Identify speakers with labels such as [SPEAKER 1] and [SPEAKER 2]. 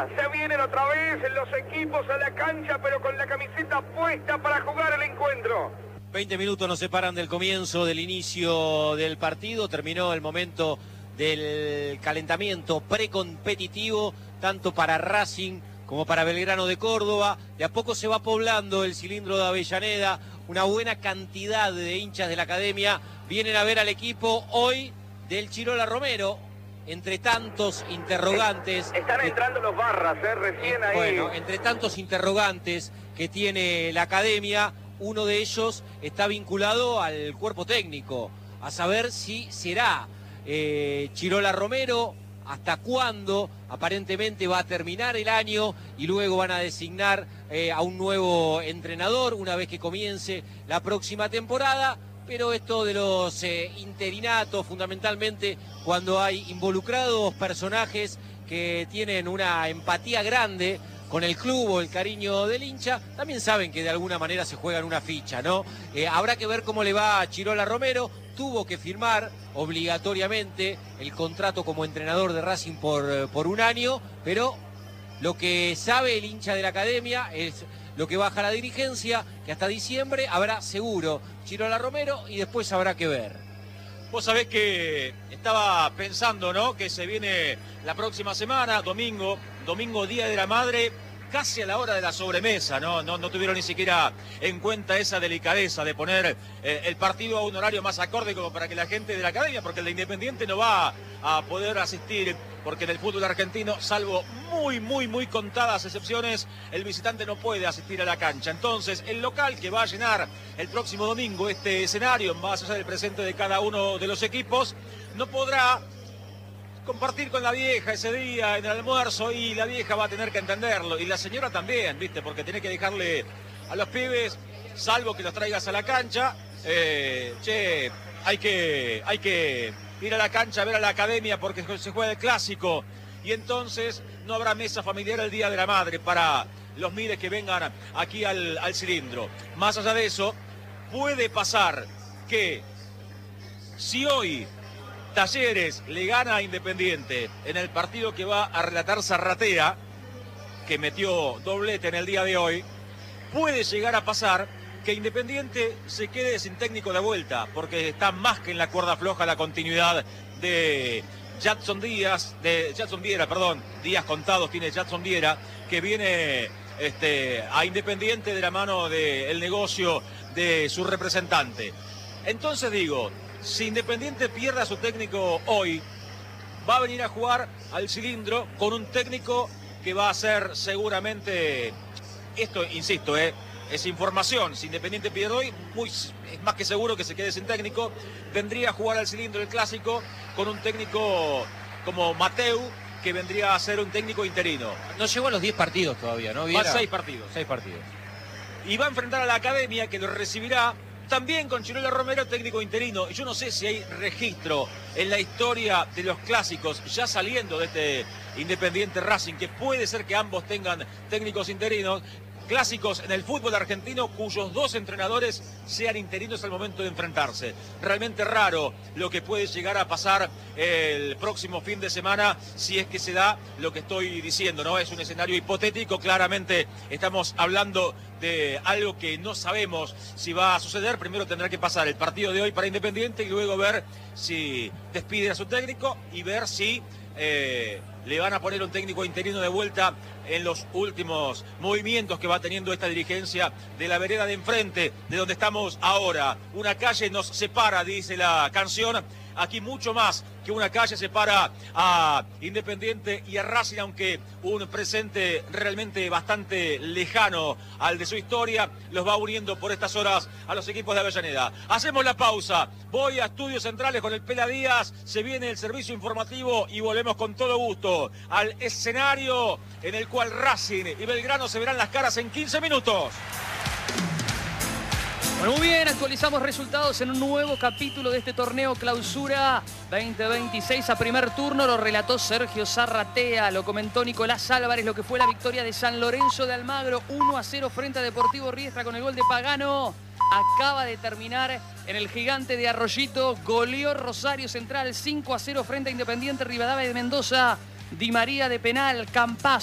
[SPEAKER 1] Avellaneda. Se vienen otra vez los equipos a la cancha, pero con la camiseta puesta para jugar el encuentro.
[SPEAKER 2] 20 minutos nos separan del comienzo, del inicio del partido. Terminó el momento del calentamiento precompetitivo, tanto para Racing como para Belgrano de Córdoba. De a poco se va poblando el cilindro de Avellaneda. Una buena cantidad de hinchas de la academia vienen a ver al equipo hoy del Chirola Romero. Entre tantos interrogantes...
[SPEAKER 1] Están entrando los barras, recién ahí.
[SPEAKER 2] Bueno, entre tantos interrogantes que tiene la academia, uno de ellos está vinculado al cuerpo técnico, a saber si será Chirola Romero, hasta cuándo aparentemente va a terminar el año y luego van a designar a un nuevo entrenador una vez que comience la próxima temporada. Pero esto de los interinatos, fundamentalmente cuando hay involucrados personajes que tienen una empatía grande con el club o el cariño del hincha, también saben que de alguna manera se juegan una ficha, ¿no? Habrá que ver cómo le va a Chirola Romero. Tuvo que firmar obligatoriamente el contrato como entrenador de Racing por un año, pero lo que sabe el hincha de la academia es lo que baja la dirigencia, que hasta diciembre habrá seguro Chirola Romero y después habrá que ver.
[SPEAKER 3] Vos sabés que estaba pensando, ¿no?, que se viene la próxima semana, domingo, Día de la Madre, casi a la hora de la sobremesa, ¿no? No tuvieron ni siquiera en cuenta esa delicadeza de poner el partido a un horario más acorde como para que la gente de la academia, porque el de Independiente no va a poder asistir, porque en el fútbol argentino, salvo muy contadas excepciones, el visitante no puede asistir a la cancha. Entonces, el local que va a llenar el próximo domingo este escenario, más allá del presente de cada uno de los equipos, no podrá compartir con la vieja ese día en el almuerzo, y la vieja va a tener que entenderlo, y la señora también, ¿viste? Porque tiene que dejarle a los pibes, salvo que los traigas a la cancha, hay que ir a la cancha a ver a la academia porque se juega el clásico, y entonces no habrá mesa familiar el Día de la Madre para los miles que vengan aquí al cilindro. Más allá de eso, puede pasar que si hoy Talleres le gana a Independiente en el partido que va a relatar Zarratea, que metió doblete en el día de hoy, puede llegar a pasar que Independiente se quede sin técnico de vuelta, porque está más que en la cuerda floja la continuidad de Jadson Díaz, días contados tiene Jadson Viera, que viene a Independiente de la mano del negocio de su representante. Entonces digo, si Independiente pierde a su técnico hoy, va a venir a jugar al cilindro con un técnico que va a ser seguramente, esto insisto, es información, si Independiente pierde hoy, es más que seguro que se quede sin técnico, vendría a jugar al cilindro el clásico con un técnico como Mateu, que vendría a ser un técnico interino.
[SPEAKER 2] No llegó a los 10 partidos todavía, ¿no?
[SPEAKER 3] Va a 6 partidos.
[SPEAKER 2] 6 partidos.
[SPEAKER 3] Y va a enfrentar a la academia, que lo recibirá también con Chirola Romero, técnico interino. Y yo no sé si hay registro en la historia de los clásicos, ya saliendo de este Independiente Racing, que puede ser que ambos tengan técnicos interinos. Clásicos en el fútbol argentino cuyos dos entrenadores sean interinos al momento de enfrentarse. Realmente raro lo que puede llegar a pasar el próximo fin de semana, si es que se da lo que estoy diciendo, ¿no? Es un escenario hipotético, claramente estamos hablando de algo que no sabemos si va a suceder. Primero tendrá que pasar el partido de hoy para Independiente y luego ver si despide a su técnico y ver si le van a poner un técnico interino de vuelta en los últimos movimientos que va teniendo esta dirigencia de la vereda de enfrente, de donde estamos ahora. Una calle nos separa, dice la canción. Aquí mucho más que una calle separa a Independiente y a Racing, aunque un presente realmente bastante lejano al de su historia los va uniendo por estas horas a los equipos de Avellaneda. Hacemos la pausa, voy a Estudios Centrales con el Pela Díaz, se viene el servicio informativo y volvemos con todo gusto al escenario en el cual Racing y Belgrano se verán las caras en 15 minutos.
[SPEAKER 4] Bueno, muy bien, actualizamos resultados en un nuevo capítulo de este torneo Clausura 2026. A primer turno lo relató Sergio Zarratea, lo comentó Nicolás Álvarez, lo que fue la victoria de San Lorenzo de Almagro, 1-0 frente a Deportivo Riestra con el gol de Pagano. Acaba de terminar en el Gigante de Arroyito, goleó Rosario Central 5-0 frente a Independiente Rivadavia de Mendoza. Di María de penal, Campazzo.